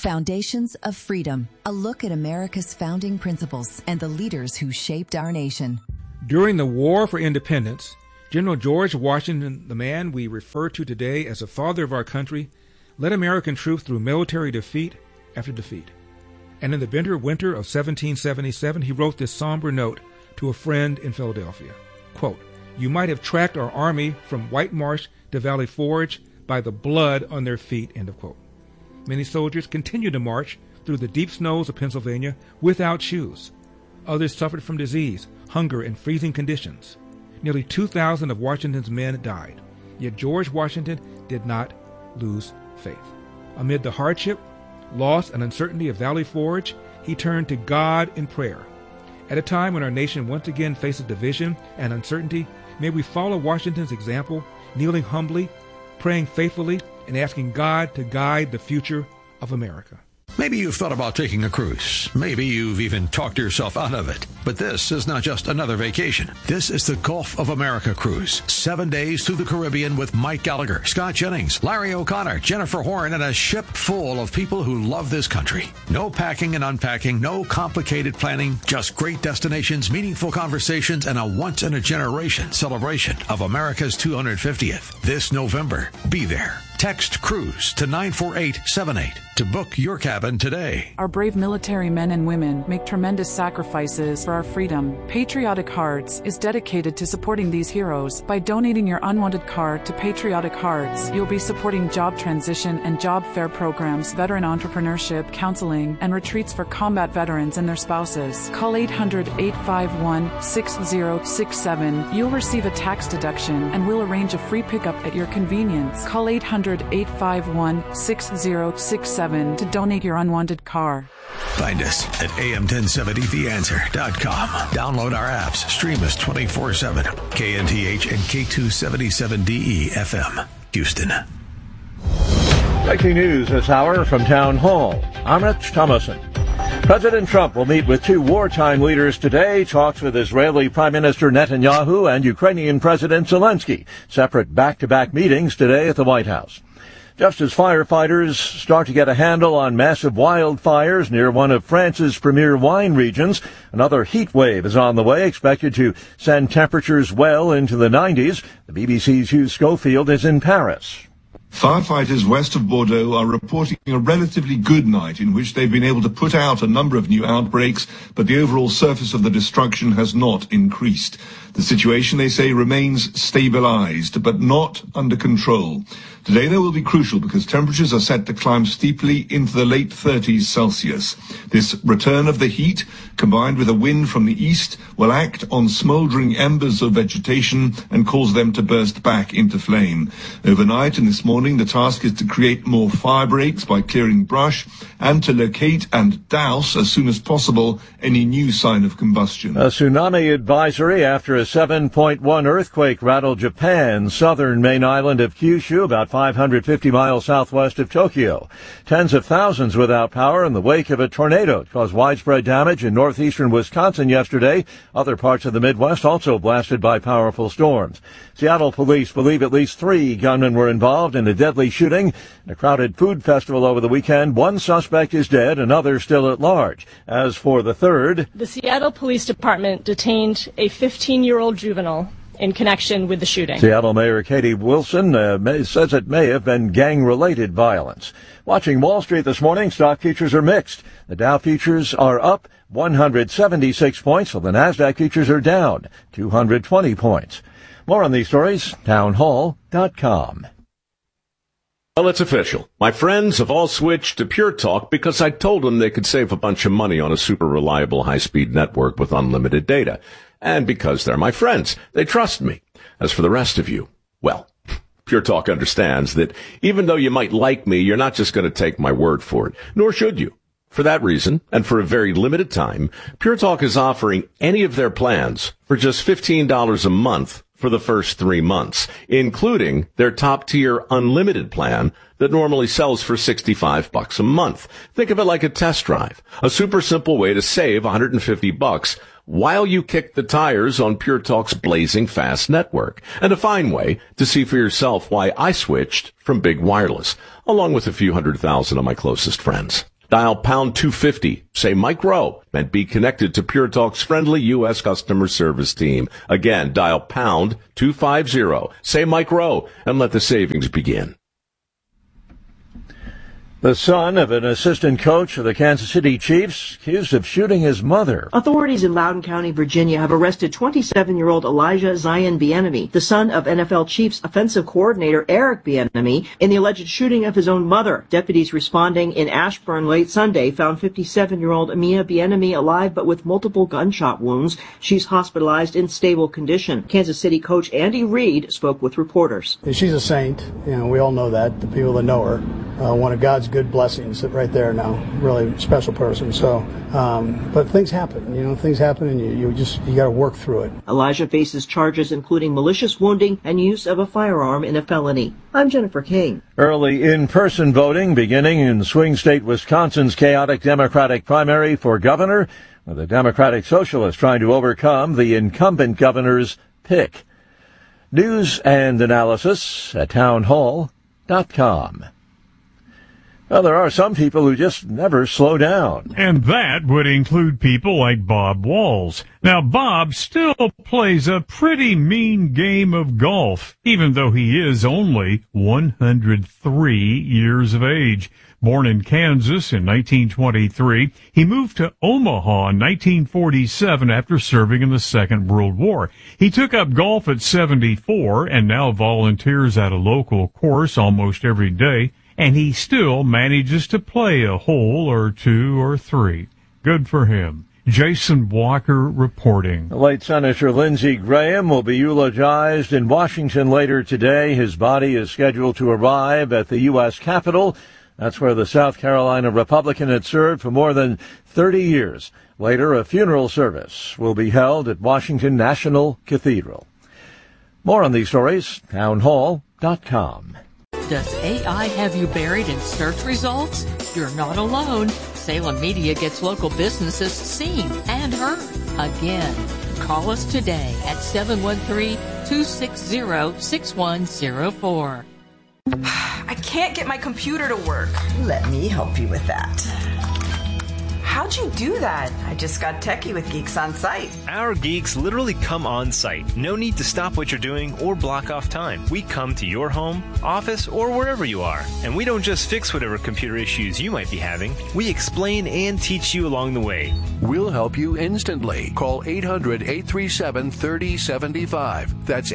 Foundations of Freedom, a look at America's founding principles and the leaders who shaped our nation. During the War for Independence, General George Washington, the man we refer to today as the father of our country, led American troops through military defeat after defeat. And in the bitter winter of 1777, he wrote this somber note to a friend in Philadelphia. Quote, "You might have tracked our army from White Marsh to Valley Forge by the blood on their feet," end of quote. Many soldiers continued to march through the deep snows of Pennsylvania without shoes. Others suffered from disease, hunger, and freezing conditions. Nearly 2,000 of Washington's men died. Yet George Washington did not lose faith. Amid the hardship, loss, and uncertainty of Valley Forge, he turned to God in prayer. At a time when our nation once again faces division and uncertainty, may we follow Washington's example, kneeling humbly, praying faithfully, and asking God to guide the future of America. Maybe you've thought about taking a cruise. Maybe you've even talked yourself out of it. But this is not just another vacation. This is the Gulf of America cruise. 7 days through the Caribbean with Mike Gallagher, Scott Jennings, Larry O'Connor, Jennifer Horn, and a ship full of people who love this country. No packing and unpacking, no complicated planning, just great destinations, meaningful conversations, and a once-in-a-generation celebration of America's 250th. This November, be there. Text CRUISE to 94878 to book your cabin today. Our brave military men and women make tremendous sacrifices for our freedom. Patriotic Hearts is dedicated to supporting these heroes. By donating your unwanted card to Patriotic Hearts, you'll be supporting job transition and job fair programs, veteran entrepreneurship, counseling, and retreats for combat veterans and their spouses. Call 800-851-6067. You'll receive a tax deduction and we'll arrange a free pickup at your convenience. Call 800-851-6067 to donate your unwanted car. Find us at am1070theanswer.com. Download our apps. Stream us 24/7. KNTH and K277DE FM, Houston. Breaking news this hour from Town Hall. I'm Rich Thomason. President Trump will meet with two wartime leaders today. Talks with Israeli Prime Minister Netanyahu and Ukrainian President Zelensky. Separate back-to-back meetings today at the White House. Just as firefighters start to get a handle on massive wildfires near one of France's premier wine regions, another heat wave is on the way, expected to send temperatures well into the 90s. The BBC's Hugh Schofield is in Paris. Firefighters west of Bordeaux are reporting a relatively good night in which they've been able to put out a number of new outbreaks, but the overall surface of the destruction has not increased. The situation, they say, remains stabilized, but not under control. Today, though, will be crucial because temperatures are set to climb steeply into the late 30s Celsius. This return of the heat, combined with a wind from the east, will act on smoldering embers of vegetation and cause them to burst back into flame. Overnight and this morning, the task is to create more fire breaks by clearing brush and to locate and douse as soon as possible any new sign of combustion. A tsunami advisory after a 7.1 earthquake rattled Japan's southern main island of Kyushu, about 550 miles southwest of Tokyo. Tens of thousands without power in the wake of a tornado caused widespread damage in northeastern Wisconsin yesterday. Other parts of the Midwest also blasted by powerful storms. Seattle police believe at least 3 gunmen were involved in a deadly shooting in a crowded food festival over the weekend. One suspect is dead, another still at large. As for the third, the Seattle Police Department detained a 15-year-old juvenile in connection with the shooting. Seattle Mayor Katie Wilson says it may have been gang-related violence. Watching Wall Street this morning, stock futures are mixed. The Dow futures are up 176 points, while the NASDAQ futures are down 220 points. More on these stories, townhall.com. Well, it's official. My friends have all switched to Pure Talk because I told them they could save a bunch of money on a super reliable high-speed network with unlimited data. And because they're my friends, they trust me. As for the rest of you, well, Pure Talk understands that even though you might like me, you're not just going to take my word for it, nor should you. For that reason, and for a very limited time, Pure Talk is offering any of their plans for just $15 a month for the first 3 months, including their top-tier unlimited plan that normally sells for $65 a month. Think of it like a test drive, a super simple way to save $150 while you kick the tires on Pure Talk's blazing fast network, and a fine way to see for yourself why I switched from big wireless, along with a few 100,000 of my closest friends. Dial pound 250. Say Mike Rowe and be connected to Pure Talk's friendly U.S. customer service team. Again, dial pound 250. Say Mike Rowe and let the savings begin. The son of an assistant coach of the Kansas City Chiefs accused of shooting his mother. Authorities in Loudoun County, Virginia have arrested 27-year-old Elijah Zion Bieniemy, the son of NFL Chiefs offensive coordinator Eric Bieniemy, in the alleged shooting of his own mother. Deputies responding in Ashburn late Sunday found 57-year-old Mia Bieniemy alive but with multiple gunshot wounds. She's hospitalized in stable condition. Kansas City coach Andy Reid spoke with reporters. She's a saint. We all know that, the people that know her. One of God's good blessings right there now. Really special person. So, but things happen. Things happen, and you got to work through it. Elijah faces charges including malicious wounding and use of a firearm in a felony. I'm Jennifer King. Early in-person voting beginning in swing state Wisconsin's chaotic Democratic primary for governor, with the Democratic Socialists trying to overcome the incumbent governor's pick. News and analysis at townhall.com. Well, there are some people who just never slow down. And that would include people like Bob Walls. Now, Bob still plays a pretty mean game of golf, even though he is only 103 years of age. Born in Kansas in 1923, he moved to Omaha in 1947 after serving in the Second World War. He took up golf at 74 and now volunteers at a local course almost every day. And he still manages to play a hole or two or three. Good for him. Jason Walker reporting. The late Senator Lindsey Graham will be eulogized in Washington later today. His body is scheduled to arrive at the U.S. Capitol. That's where the South Carolina Republican had served for more than 30 years. Later, a funeral service will be held at Washington National Cathedral. More on these stories, townhall.com. Does AI have you buried in search results? You're not alone. Salem Media gets local businesses seen and heard. Again, call us today at 713-260-6104. I can't get my computer to work. Let me help you with that. How'd you do that? I just got techie with Geeks on Site. Our geeks literally come on site. No need to stop what you're doing or block off time. We come to your home, office, or wherever you are. And we don't just fix whatever computer issues you might be having. We explain and teach you along the way. We'll help you instantly. Call 800-837-3075. That's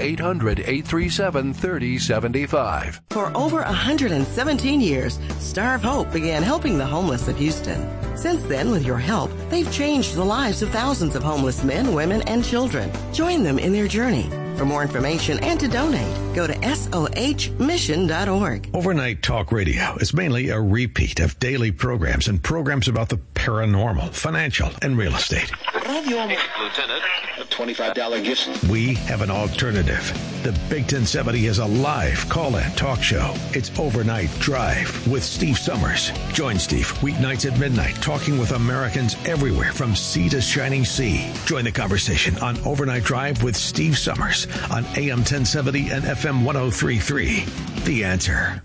800-837-3075. For over 117 years, Star of Hope began helping the homeless of Houston. Since then, with your help, they've changed the lives of thousands of homeless men, women, and children. Join them in their journey. For more information and to donate, go to sohmission.org. Overnight Talk Radio is mainly a repeat of daily programs and programs about the paranormal, financial, and real estate. Lieutenant, a $25 gift. We have an alternative. The Big 1070 is a live call-in talk show. It's Overnight Drive with Steve Summers. Join Steve weeknights at midnight, talking with Americans everywhere from sea to shining sea. Join the conversation on Overnight Drive with Steve Summers on AM 1070 and FM 1033. The Answer.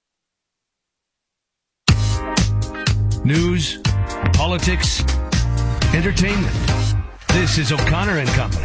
News, politics, entertainment. This is O'Connor and Company.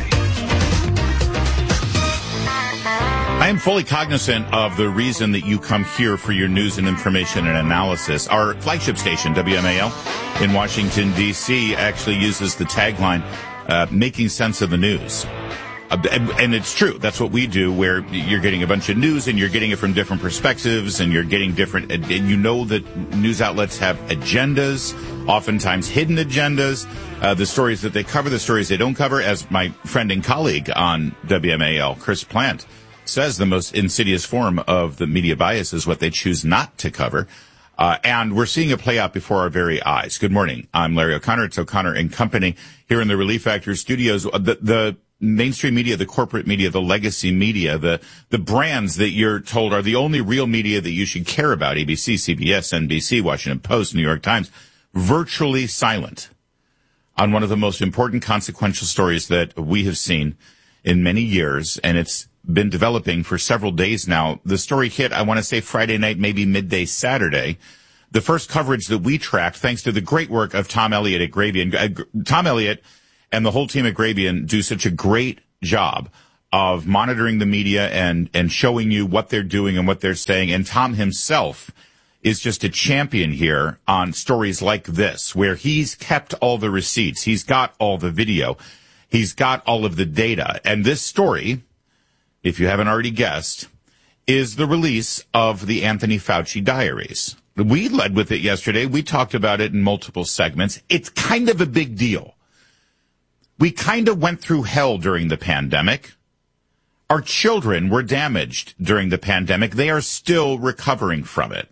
I am fully cognizant of the reason that you come here for your news and information and analysis. Our flagship station, WMAL, in Washington, D.C., actually uses the tagline, making sense of the news. And it's true. That's what we do, where you're getting a bunch of news and you're getting it from different perspectives and you're getting different, and you know that news outlets have agendas, oftentimes hidden agendas. The stories that they cover, the stories they don't cover, as my friend and colleague on WMAL, Chris Plant, says, the most insidious form of the media bias is what they choose not to cover. And we're seeing it play out before our very eyes. Good morning. I'm Larry O'Connor. It's O'Connor and Company here in the Relief Factor studios. The mainstream media, the corporate media, the legacy media, the brands that you're told are the only real media that you should care about, ABC, CBS, NBC, Washington Post, New York Times, virtually silent on one of the most important consequential stories that we have seen in many years, and it's been developing for several days now. The story hit, I want to say Friday night, maybe midday Saturday. the first coverage that we tracked, thanks to the great work of Tom Elliott at Grabien. Tom Elliott and the whole team at Grabien do such a great job of monitoring the media and showing you what they're doing and what they're saying. And Tom himself is just a champion here on stories like this, where he's kept all the receipts. He's got all the video. He's got all of the data. And this story, if you haven't already guessed, is the release of the Anthony Fauci diaries. We led with it yesterday. We talked about it in multiple segments. It's kind of a big deal. We kind of went through hell during the pandemic. Our children were damaged during the pandemic. They are still recovering from it.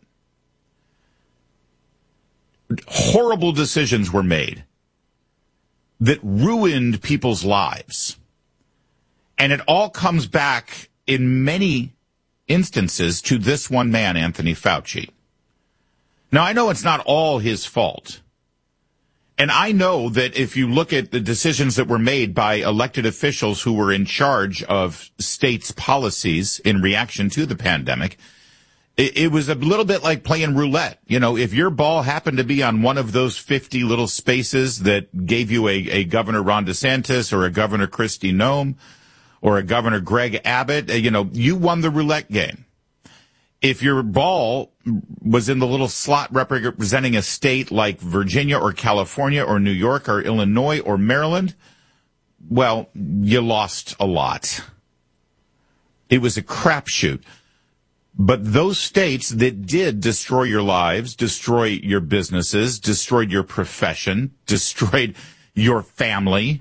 Horrible decisions were made that ruined people's lives. And it all comes back in many instances to this one man, Anthony Fauci. Now, I know it's not all his fault. And I know that if you look at the decisions that were made by elected officials who were in charge of states' policies in reaction to the pandemic, it was a little bit like playing roulette. You know, if your ball happened to be on one of those 50 little spaces that gave you a Governor Ron DeSantis or a Governor Kristi Noem or a Governor Greg Abbott, you won the roulette game. If your ball was in the little slot representing a state like Virginia or California or New York or Illinois or Maryland, well, you lost a lot. It was a crapshoot. But those states that did destroy your lives, destroy your businesses, destroyed your profession, destroyed your family,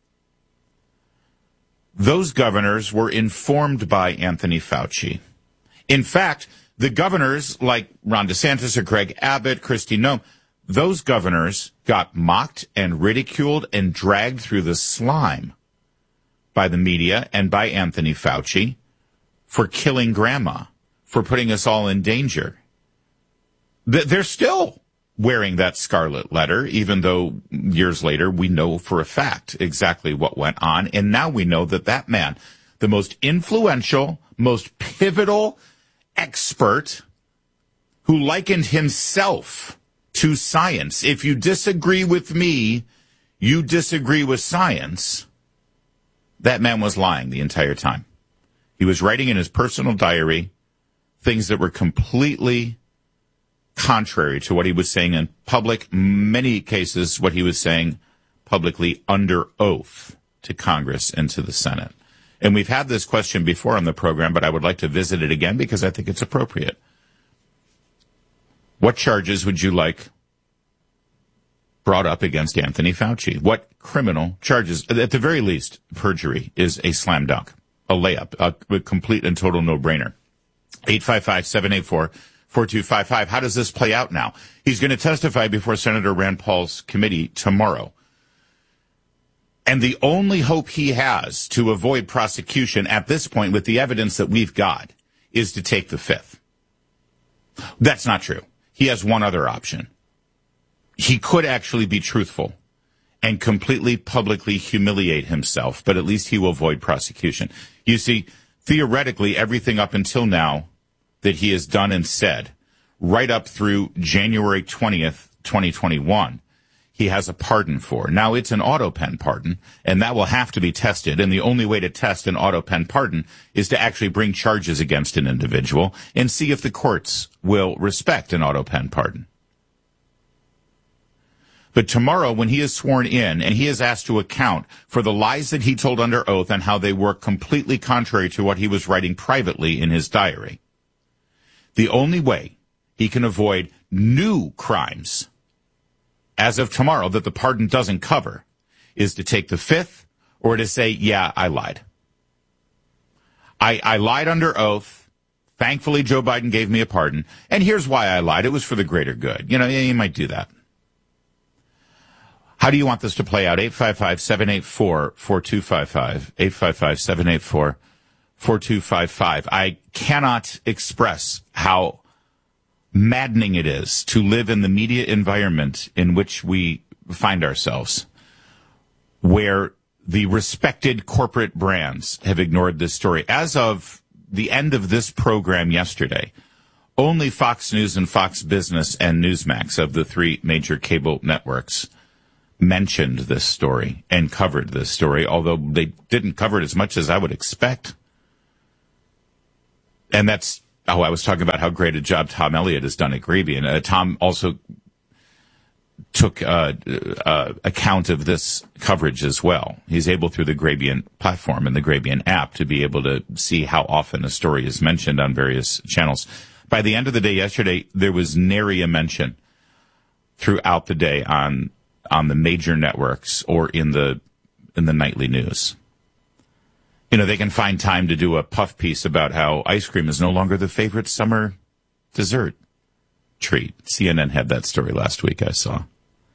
those governors were informed by Anthony Fauci. In fact, the governors like Ron DeSantis or Greg Abbott, Kristi Noem, those governors got mocked and ridiculed and dragged through the slime by the media and by Anthony Fauci for killing grandma, for putting us all in danger. They're still wearing that scarlet letter, even though years later we know for a fact exactly what went on. And now we know that that man, the most influential, most pivotal expert who likened himself to science. If you disagree with me, you disagree with science. That man was lying the entire time. He was writing in his personal diary things that were completely contrary to what he was saying in public. Many cases, what he was saying publicly under oath to Congress and to the Senate. And we've had this question before on the program, but I would like to visit it again because I think it's appropriate. What charges would you like brought up against Anthony Fauci? What criminal charges? At the very least, perjury is a slam dunk, a layup, a complete and total no-brainer. 855-784-4255. How does this play out now? He's going to testify before Senator Rand Paul's committee tomorrow. And the only hope he has to avoid prosecution at this point with the evidence that we've got is to take the fifth. That's not true. He has one other option. He could actually be truthful and completely publicly humiliate himself, but at least he will avoid prosecution. You see, theoretically, everything up until now that he has done and said, right up through January 20th, 2021, he has a pardon for. Now, it's an auto-pen pardon, and that will have to be tested. And the only way to test an auto-pen pardon is to actually bring charges against an individual and see if the courts will respect an auto-pen pardon. But tomorrow, when he is sworn in and he is asked to account for the lies that he told under oath and how they were completely contrary to what he was writing privately in his diary, the only way he can avoid new crimes as of tomorrow that the pardon doesn't cover is to take the fifth or to say, yeah, I lied. I lied under oath. Thankfully, Joe Biden gave me a pardon. And here's why I lied. It was for the greater good. You might do that. How do you want this to play out? 855-784-4255. 855-784-4255. I cannot express how maddening it is to live in the media environment in which we find ourselves, where the respected corporate brands have ignored this story. As of the end of this program yesterday, only Fox News and Fox Business and Newsmax of the three major cable networks mentioned this story and covered this story, although they didn't cover it as much as I would expect. And that's, I was talking about how great a job Tom Elliott has done at Grabien. Tom also took account of this coverage as well. He's able, through the Grabien platform and the Grabien app, to be able to see how often a story is mentioned on various channels. By the end of the day yesterday, there was nary a mention throughout the day on the major networks or in the nightly news. You know, they can find time to do a puff piece about how ice cream is no longer the favorite summer dessert treat. CNN had that story last week, I saw.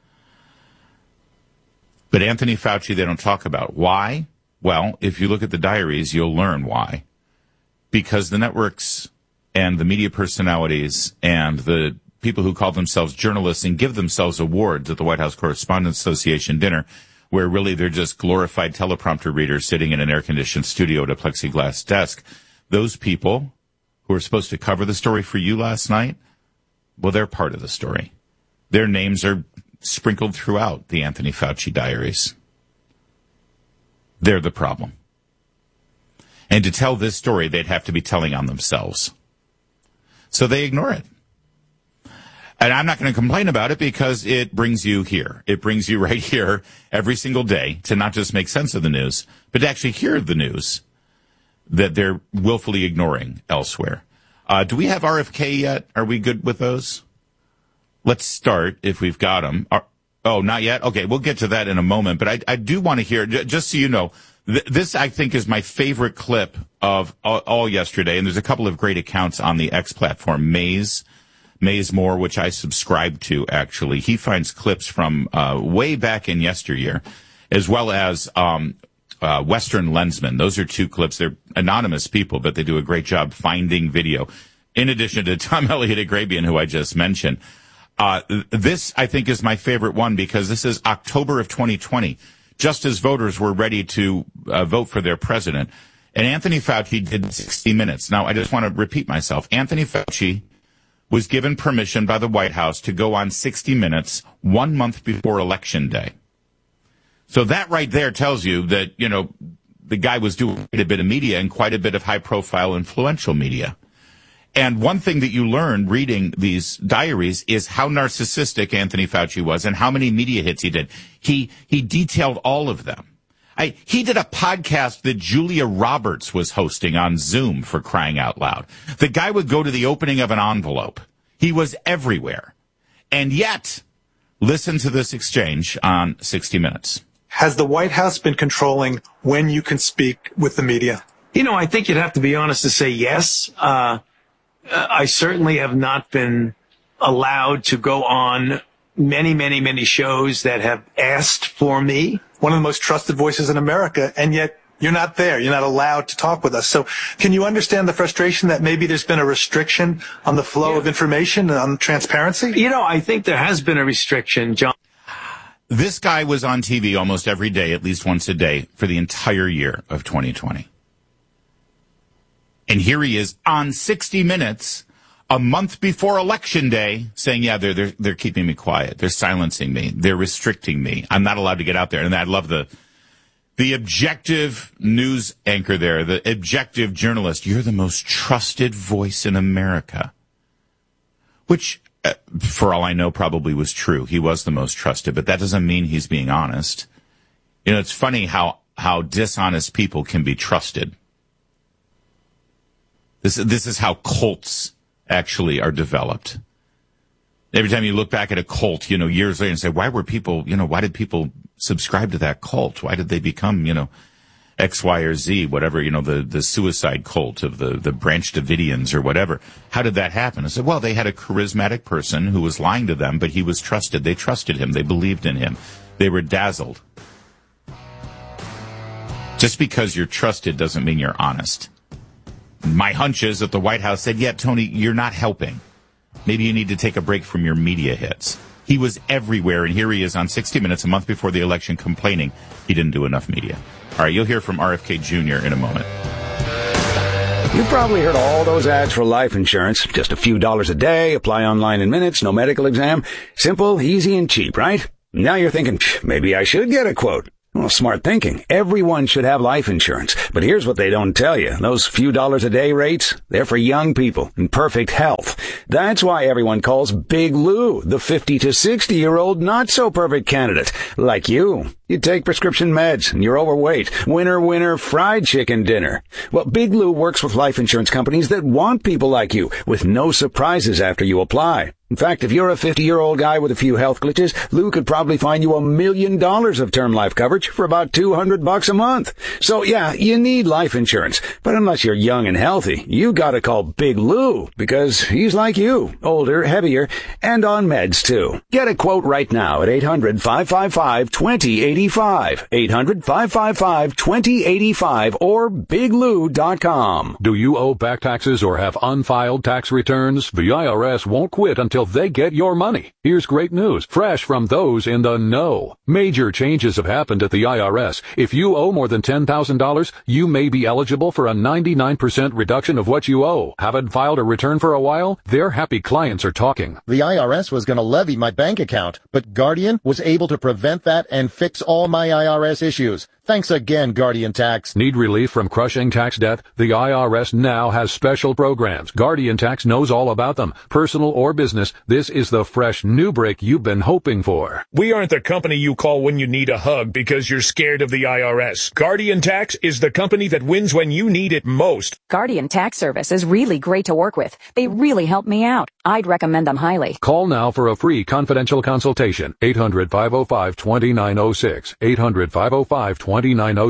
But Anthony Fauci, they don't talk about. Why? Well, if you look at the diaries, you'll learn why. Because the networks and the media personalities and the people who call themselves journalists and give themselves awards at the White House Correspondents Association dinner, where really they're just glorified teleprompter readers sitting in an air-conditioned studio at a plexiglass desk. Those people who were supposed to cover the story for you last night, well, they're part of the story. Their names are sprinkled throughout the Anthony Fauci diaries. They're the problem. And to tell this story, they'd have to be telling on themselves. So they ignore it. And I'm not going to complain about it because it brings you here. It brings you right here every single day to not just make sense of the news, but to actually hear the news that they're willfully ignoring elsewhere. Do we have RFK yet? Are we good with those? Let's start if we've got them. Oh, not yet? Okay, we'll get to that in a moment. But I do want to hear, just so you know, this I think is my favorite clip of all yesterday. And there's a couple of great accounts on the X platform. Maze Moore, which I subscribe to, actually. He finds clips from way back in yesteryear, as well as Western Lensman. Those are two clips. They're anonymous people, but they do a great job finding video. In addition to Tom Elliott at Grabien, who I just mentioned. This, I think, is my favorite one because this is October of 2020, just as voters were ready to vote for their president. And Anthony Fauci did 60 Minutes. Now, I just want to repeat myself. Anthony Fauci was given permission by the White House to go on 60 Minutes 1 month before Election Day. So that right there tells you that, you know, the guy was doing quite a bit of media and quite a bit of high-profile, influential media. And one thing that you learn reading these diaries is how narcissistic Anthony Fauci was and how many media hits he did. He detailed all of them. He did a podcast that Julia Roberts was hosting on Zoom, for crying out loud. The guy would go to the opening of an envelope. He was everywhere. And yet, listen to this exchange on 60 Minutes. Has the White House been controlling when you can speak with the media? You know, I think you'd have to be honest to say yes. I certainly have not been allowed to go on many shows that have asked for me. One of the most trusted voices in America, and yet you're not there. You're not allowed to talk with us. So can you understand the frustration that maybe there's been a restriction on the flow of information and on transparency? You know, I think there has been a restriction, John. This guy was on TV almost every day, at least once a day, for the entire year of 2020. And here he is on 60 Minutes a month before Election Day saying, yeah, they're keeping me quiet. They're silencing me. They're restricting me. I'm not allowed to get out there. And I love the objective news anchor there, the objective journalist. You're the most trusted voice in America, which, for all I know, probably was true. He was the most trusted, but that doesn't mean he's being honest. You know, it's funny how dishonest people can be trusted. This is how cults actually are developed. Every time you look back at a cult, you know, years later and say, why did people subscribe to that cult? Why did they become, you know, X, Y, or Z, whatever, you know, the suicide cult of the Branch Davidians or whatever? How did that happen? I said, well, they had a charismatic person who was lying to them, but he was trusted. They trusted him. They believed in him. They were dazzled. Just because you're trusted doesn't mean you're honest. My hunch is that the White House said, yeah, Tony, you're not helping. Maybe you need to take a break from your media hits. He was everywhere, and here he is on 60 Minutes a month before the election complaining he didn't do enough media. All right, you'll hear from RFK Jr. in a moment. You've probably heard all those ads for life insurance. Just a few dollars a day, apply online in minutes, no medical exam. Simple, easy, and cheap, right? Now you're thinking, maybe I should get a quote. Well, smart thinking. Everyone should have life insurance. But here's what they don't tell you. Those few dollars a day rates, they're for young people in perfect health. That's why everyone calls Big Lou the 50 to 60-year-old not-so-perfect candidate, like you. You take prescription meds and you're overweight. Winner, fried chicken dinner. Well, Big Lou works with life insurance companies that want people like you with no surprises after you apply. In fact, if you're a 50-year-old guy with a few health glitches, Lou could probably find you $1 million of term life coverage for about $200 a month. So yeah, you need life insurance. But unless you're young and healthy, you gotta call Big Lou because he's like you, older, heavier, and on meds too. Get a quote right now at 800-555-2085. 800-555-2085 or biglou.com. Do you owe back taxes or have unfiled tax returns? The IRS won't quit until they get your money. Here's great news, fresh from those in the know. Major changes have happened at the IRS. If you owe more than $10,000, you may be eligible for a 99% reduction of what you owe. Haven't filed a return for a while? Their happy clients are talking. The IRS was going to levy my bank account, but Guardian was able to prevent that and fix all my IRS issues. Thanks again, Guardian Tax. Need relief from crushing tax debt? The IRS now has special programs. Guardian Tax knows all about them. Personal or business, this is the fresh new break you've been hoping for. We aren't the company you call when you need a hug because you're scared of the IRS. Guardian Tax is the company that wins when you need it most. Guardian Tax Service is really great to work with. They really help me out. I'd recommend them highly. Call now for a free confidential consultation. 800-505-2906. 800-505-2906.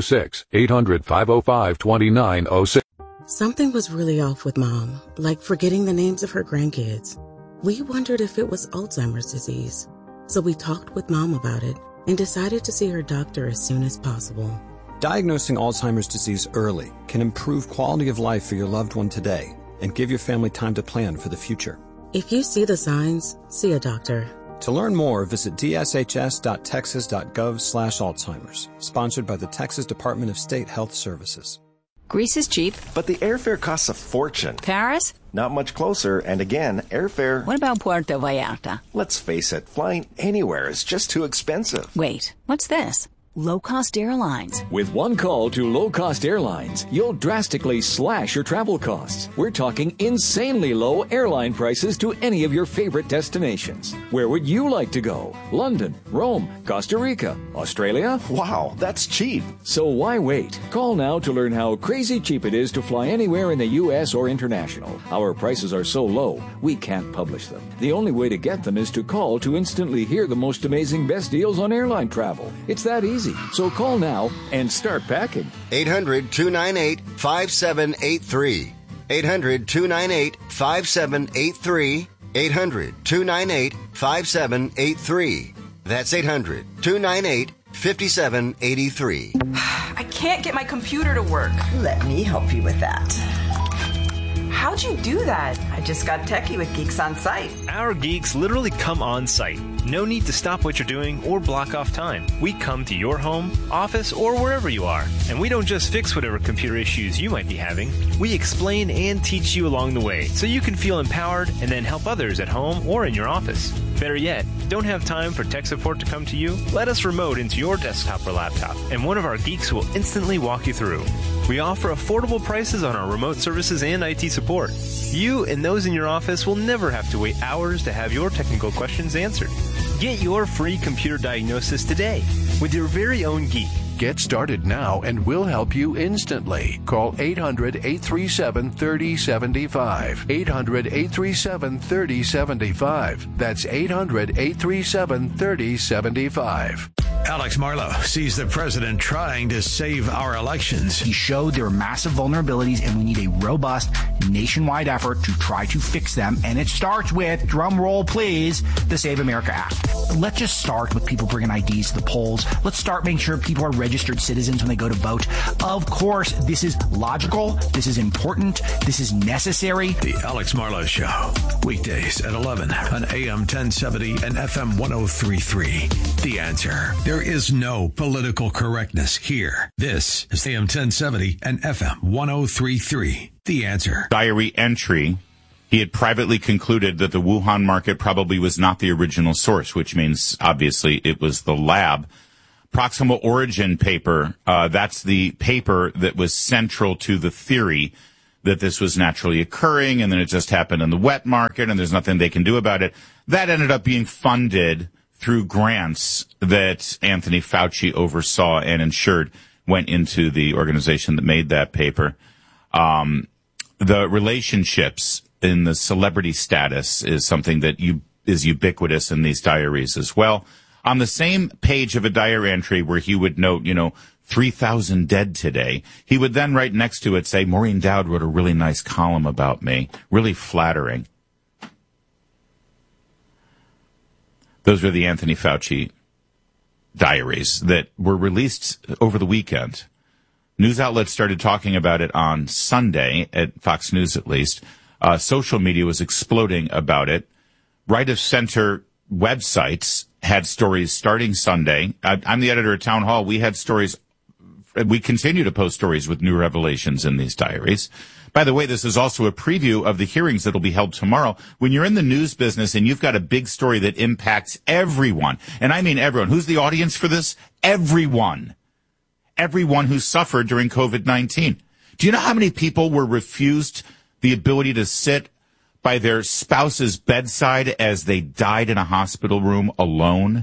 800-505-2906. Something was really off with Mom, like forgetting the names of her grandkids. We wondered if it was Alzheimer's disease. So we talked with Mom about it and decided to see her doctor as soon as possible. Diagnosing Alzheimer's disease early can improve quality of life for your loved one today and give your family time to plan for the future. If you see the signs, see a doctor. To learn more, visit dshs.texas.gov/Alzheimer's. Sponsored by the Texas Department of State Health Services. Greece is cheap. But the airfare costs a fortune. Paris? Not much closer, and again, airfare... What about Puerto Vallarta? Let's face it, flying anywhere is just too expensive. Wait, what's this? Low-cost airlines. With one call to low-cost airlines, you'll drastically slash your travel costs. We're talking insanely low airline prices to any of your favorite destinations. Where would you like to go? London, Rome, Costa Rica, Australia? Wow, that's cheap. So why wait? Call now to learn how crazy cheap it is to fly anywhere in the U.S. or international. Our prices are so low, we can't publish them. The only way to get them is to call to instantly hear the most amazing best deals on airline travel. It's that easy. So call now and start packing. 800-298-5783. 800-298-5783. 800-298-5783. That's 800-298-5783. I can't get my computer to work. Let me help you with that. How'd you do that? I just got techie with Geeks on Site. Our geeks literally come on site. No need to stop what you're doing or block off time. We come to your home, office, or wherever you are. And we don't just fix whatever computer issues you might be having. We explain and teach you along the way so you can feel empowered and then help others at home or in your office. Better yet, don't have time for tech support to come to you? Let us remote into your desktop or laptop, and one of our geeks will instantly walk you through. We offer affordable prices on our remote services and IT support. You and those in your office will never have to wait hours to have your technical questions answered. Get your free computer diagnosis today with your very own geek. Get started now and we'll help you instantly. Call 800-837-3075. 800-837-3075. That's 800-837-3075. Alex Marlow sees the president trying to save our elections. He showed there are massive vulnerabilities and we need a robust nationwide effort to try to fix them. And it starts with, drum roll please, the Save America Act. Let's just start with people bringing IDs to the polls. Let's start making sure people are registered citizens when they go to vote. Of course, this is logical. This is important. This is necessary. The Alex Marlow Show. Weekdays at 11 on AM 1070 and FM 1033. The Answer. There is no political correctness here. This is AM 1070 and FM 1033. The Answer. Diary entry. He had privately concluded that the Wuhan market probably was not the original source, which means obviously it was the lab. Proximal origin paper, that's the paper that was central to the theory that this was naturally occurring, and then it just happened in the wet market, and there's nothing they can do about it. That ended up being funded through grants that Anthony Fauci oversaw and ensured went into the organization that made that paper. The relationships in the celebrity status is something that is ubiquitous in these diaries as well. On the same page of a diary entry where he would note, 3,000 dead today, he would then write next to it, say, Maureen Dowd wrote a really nice column about me. Really flattering. Those were the Anthony Fauci diaries that were released over the weekend. News outlets started talking about it on Sunday, at Fox News at least. Social media was exploding about it. Right of center websites had stories starting Sunday. I'm the editor at Town Hall. We had stories. We continue to post stories with new revelations in these diaries. By the way, this is also a preview of the hearings that will be held tomorrow. When you're in the news business and you've got a big story that impacts everyone, and I mean everyone, who's the audience for this? Everyone. Everyone who suffered during COVID-19. Do you know how many people were refused the ability to sit by their spouse's bedside as they died in a hospital room alone?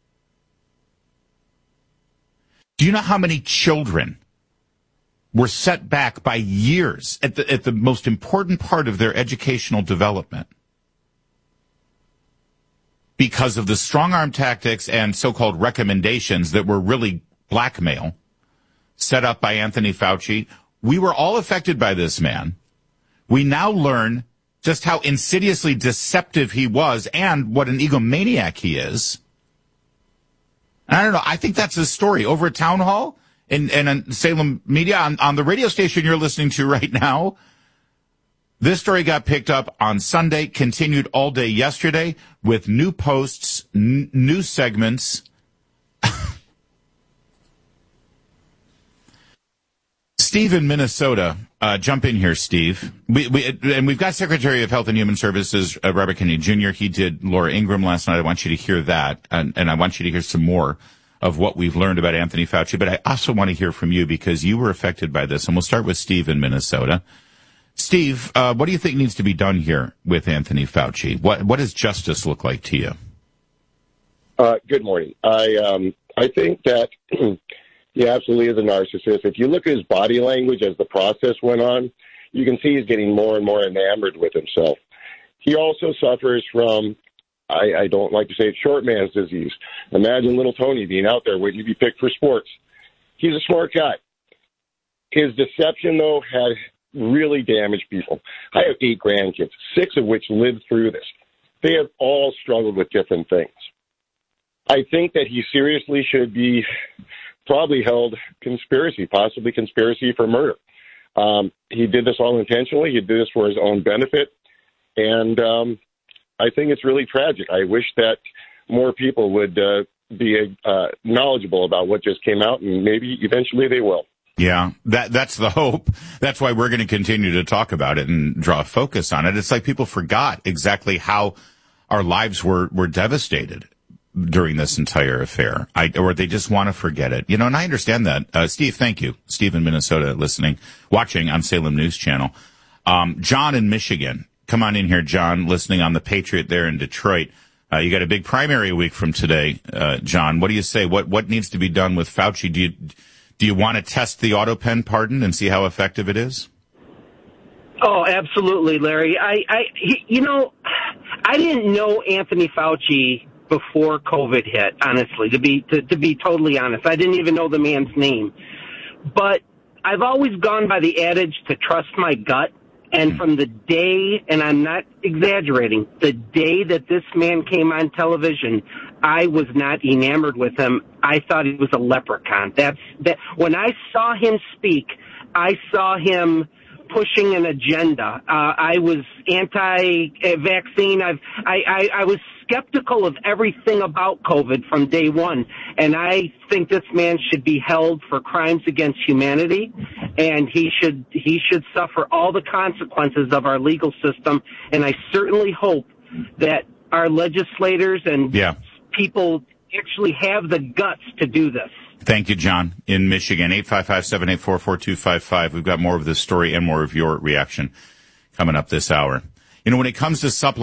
Do you know how many children were set back by years at the most important part of their educational development because of the strong-arm tactics and so-called recommendations that were really blackmail set up by Anthony Fauci? We were all affected by this man. We now learn just how insidiously deceptive he was and what an egomaniac he is. I don't know. I think that's his story. Over at Town Hall and on Salem Media, on the radio station you're listening to right now, this story got picked up on Sunday, continued all day yesterday with new posts, new segments. Steve in Minnesota, jump in here, Steve. We've got Secretary of Health and Human Services, Robert Kennedy Jr. He did Laura Ingraham last night. I want you to hear that, and I want you to hear some more of what we've learned about Anthony Fauci. But I also want to hear from you because you were affected by this, and we'll start with Steve in Minnesota. Steve, what do you think needs to be done here with Anthony Fauci? What does justice look like to you? Good morning. I think that he absolutely is a narcissist. If you look at his body language as the process went on, you can see he's getting more and more enamored with himself. He also suffers from, I don't like to say it, short man's disease. Imagine little Tony being out there waiting to be picked for sports. He's a smart guy. His deception, though, had really damaged people. I have 8 grandkids, 6 of which lived through this. They have all struggled with different things. I think that he seriously should be probably held possibly conspiracy for murder. He did this all intentionally. He did this for his own benefit. And I think it's really tragic. I wish that more people would be knowledgeable about what just came out, and maybe eventually they will. Yeah, that's the hope. That's why we're going to continue to talk about it and draw a focus on it. It's like people forgot exactly how our lives were devastated during this entire affair, or they just want to forget it. And I understand that. Steve, thank you. Steve in Minnesota watching on Salem News Channel. John in Michigan. Come on in here, John, listening on the Patriot there in Detroit. You got a big primary week from today, John. What do you say? What needs to be done with Fauci? Do you want to test the auto pen pardon and see how effective it is? Oh, absolutely, Larry. I didn't know Anthony Fauci before COVID hit, honestly, to be totally honest. I didn't even know the man's name. But I've always gone by the adage to trust my gut. And from the day, and I'm not exaggerating, the day that this man came on television, I was not enamored with him. I thought he was a leprechaun. When I saw him speak, I saw him pushing an agenda. I was anti-vaccine. I was skeptical of everything about COVID from day one, and I think this man should be held for crimes against humanity, and he should suffer all the consequences of our legal system. And I certainly hope that our legislators and people actually have the guts to do this. Thank you, John, in Michigan. 855-784-4255. We've got more of this story and more of your reaction coming up this hour. You know, when it comes to supplements,